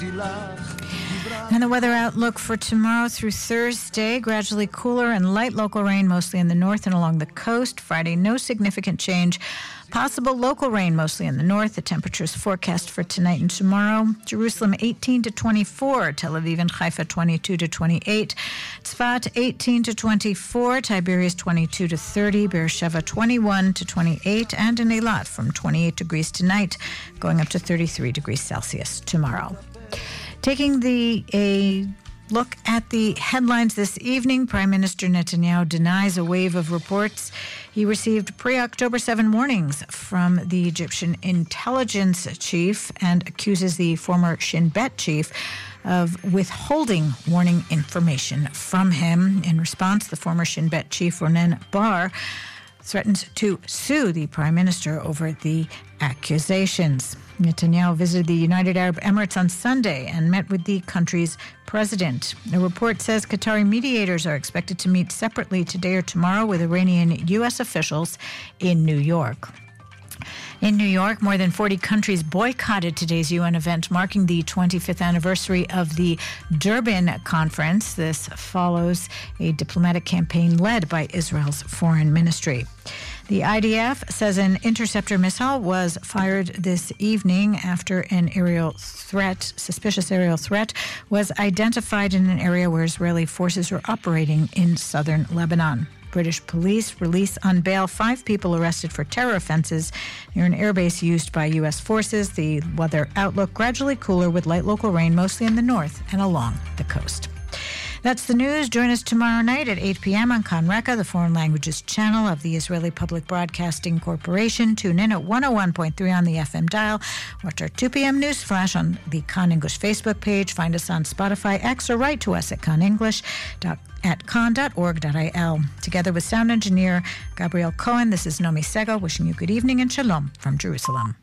And the weather outlook for tomorrow through Thursday, gradually cooler and light local rain, mostly in the north and along the coast. Friday, no significant change. Possible local rain, mostly in the north. The temperatures forecast for tonight and tomorrow. Jerusalem, 18 to 24. Tel Aviv and Haifa, 22 to 28. Tzfat, 18 to 24. Tiberias, 22 to 30. Beersheva, 21 to 28. And in Eilat, from 28 degrees tonight, going up to 33 degrees Celsius tomorrow. Taking a look at the headlines this evening, Prime Minister Netanyahu denies a wave of reports he received pre-October 7 warnings from the Egyptian intelligence chief and accuses the former Shin Bet chief of withholding warning information from him. In response, the former Shin Bet chief, Ronen Bar, threatens to sue the Prime Minister over the accusations. Netanyahu visited the United Arab Emirates on Sunday and met with the country's president. A report says Qatari mediators are expected to meet separately today or tomorrow with Iranian U.S. officials in New York. In New York, more than 40 countries boycotted today's UN event marking the 25th anniversary of the Durban Conference. This follows a diplomatic campaign led by Israel's foreign ministry. The IDF says an interceptor missile was fired this evening after an suspicious aerial threat was identified in an area where Israeli forces were operating in southern Lebanon. British police release on bail 5 people arrested for terror offenses near an airbase used by U.S. forces. The weather outlook gradually cooler with light local rain, mostly in the north and along the coast. That's the news. Join us tomorrow night at 8 p.m. on Kan Reka, the foreign languages channel of the Israeli Public Broadcasting Corporation. Tune in at 101.3 on the FM dial. Watch our 2 p.m. news flash on the Kan English Facebook page. Find us on Spotify, X, or write to us at kan.org.il. Together with sound engineer Gabriel Cohen, this is Nomi Sego wishing you good evening and shalom from Jerusalem.